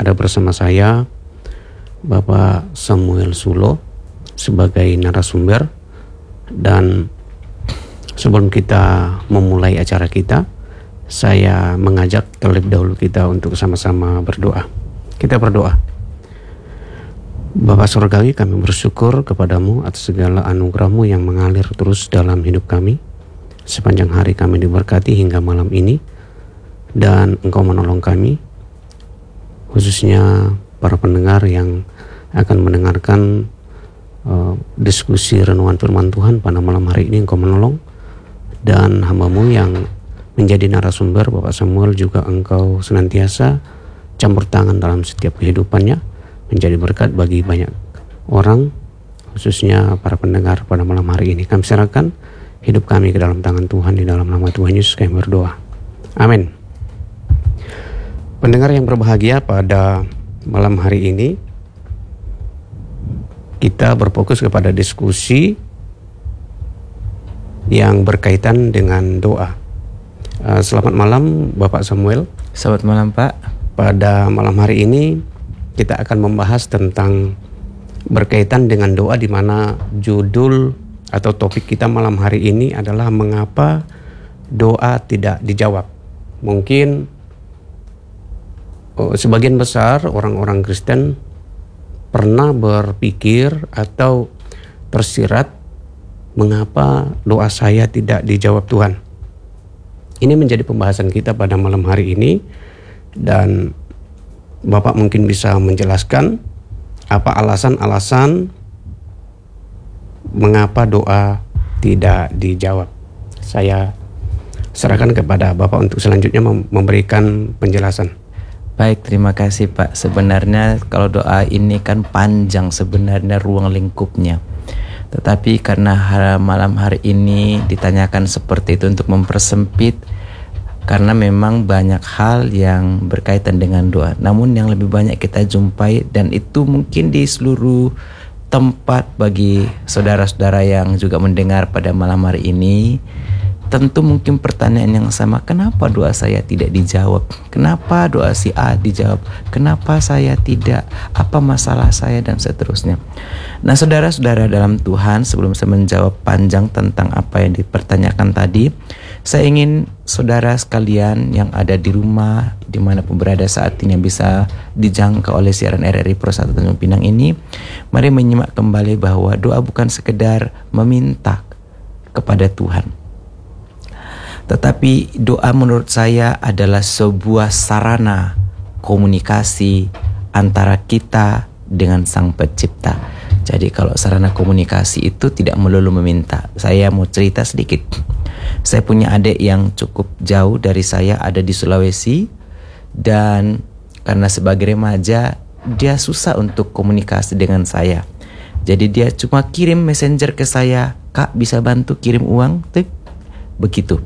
Ada bersama saya Bapak Samuel Sulo sebagai narasumber. Dan sebelum kita memulai acara kita, saya mengajak terlebih dahulu kita untuk sama-sama berdoa. Kita berdoa. Bapa Surgawi, kami bersyukur kepadamu atas segala anugerah-Mu yang mengalir terus dalam hidup kami. Sepanjang hari kami diberkati hingga malam ini, dan Engkau menolong kami, khususnya para pendengar yang akan mendengarkan diskusi renungan firman Tuhan pada malam hari ini. Engkau menolong, dan hamba-Mu yang menjadi narasumber Bapak Samuel juga Engkau senantiasa campur tangan dalam setiap kehidupannya, menjadi berkat bagi banyak orang, khususnya para pendengar pada malam hari ini. Kami serahkan hidup kami ke dalam tangan Tuhan, di dalam nama Tuhan Yesus kami berdoa. Amin. Pendengar yang berbahagia, pada malam hari ini kita berfokus kepada diskusi yang berkaitan dengan doa. Selamat malam Bapak Samuel. Selamat malam Pak. Pada malam hari ini kita akan membahas tentang berkaitan dengan doa, di mana judul atau topik kita malam hari ini adalah mengapa doa tidak dijawab. Mungkin sebagian besar orang-orang Kristen pernah berpikir atau tersirat, mengapa doa saya tidak dijawab Tuhan. Ini menjadi pembahasan kita pada malam hari ini, dan Bapak mungkin bisa menjelaskan apa alasan-alasan mengapa doa tidak dijawab. Saya serahkan kepada Bapak untuk selanjutnya memberikan penjelasan. Baik, terima kasih Pak. Sebenarnya kalau doa ini kan panjang sebenarnya ruang lingkupnya. Tetapi karena malam hari ini ditanyakan seperti itu untuk mempersempit, karena memang banyak hal yang berkaitan dengan doa. Namun yang lebih banyak kita jumpai, dan itu mungkin di seluruh tempat bagi saudara-saudara yang juga mendengar pada malam hari ini, tentu mungkin pertanyaan yang sama, kenapa doa saya tidak dijawab? Kenapa doa si A dijawab? Kenapa saya tidak? Apa masalah saya? Dan seterusnya. Nah, saudara-saudara dalam Tuhan, sebelum saya menjawab panjang tentang apa yang dipertanyakan tadi, saya ingin saudara sekalian yang ada di rumah, dimanapun berada saat ini, yang bisa dijangkau oleh siaran RRI Pro 1 Tanjung Pinang ini, mari menyimak kembali bahwa doa bukan sekedar meminta kepada Tuhan, tetapi doa menurut saya adalah sebuah sarana komunikasi antara kita dengan Sang Pencipta. Jadi kalau sarana komunikasi itu tidak melulu meminta. Saya mau cerita sedikit. Saya punya adik yang cukup jauh dari saya, ada di Sulawesi, dan karena sebagai remaja dia susah untuk komunikasi dengan saya. Jadi dia cuma kirim messenger ke saya, "Kak, bisa bantu kirim uang?" Tuk. Begitu.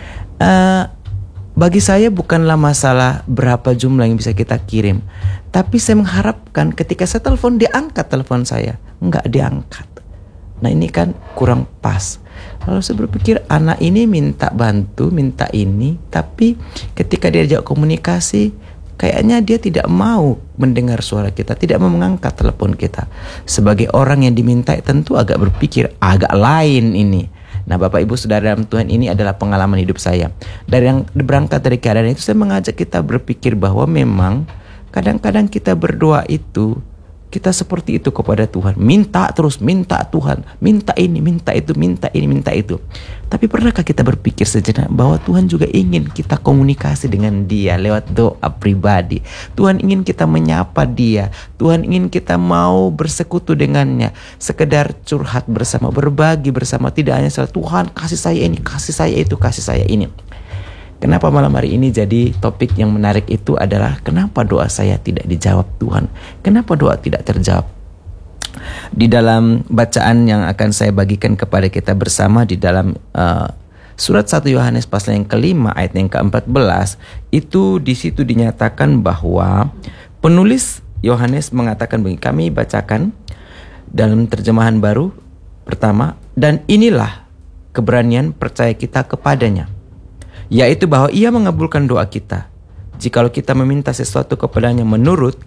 Bagi saya bukanlah masalah berapa jumlah yang bisa kita kirim, tapi saya mengharapkan ketika saya telepon, dia angkat telepon saya. Enggak diangkat. Nah, ini kan kurang pas. Lalu saya berpikir, anak ini minta bantu, minta ini, tapi ketika dia diajak komunikasi, kayaknya dia tidak mau mendengar suara kita, tidak mau mengangkat telepon kita. Sebagai orang yang diminta, tentu agak berpikir agak lain ini. Nah, Bapak Ibu Saudara dalam Tuhan, ini adalah pengalaman hidup saya. Dari yang berangkat dari keadaan itu, saya mengajak kita berpikir bahwa memang kadang-kadang kita berdoa itu, kita seperti itu kepada Tuhan. Minta terus, minta Tuhan, minta ini, minta itu, minta ini, minta itu. Tapi pernahkah kita berpikir sejenak bahwa Tuhan juga ingin kita komunikasi dengan Dia lewat doa pribadi. Tuhan ingin kita menyapa Dia. Tuhan ingin kita mau bersekutu dengannya. Sekedar curhat bersama, berbagi bersama. Tidak hanya soal Tuhan kasih saya ini, kasih saya itu, kasih saya ini. Kenapa malam hari ini jadi topik yang menarik itu adalah kenapa doa saya tidak dijawab Tuhan? Kenapa doa tidak terjawab? Di dalam bacaan yang akan saya bagikan kepada kita bersama di dalam surat 1 Yohanes pasal yang kelima ayat yang ke-14, itu di situ dinyatakan bahwa penulis Yohanes mengatakan begini, kami bacakan dalam terjemahan baru pertama, dan inilah keberanian percaya kita kepadanya, yaitu bahwa Ia mengabulkan doa kita, jikalau kita meminta sesuatu kepadanya menurut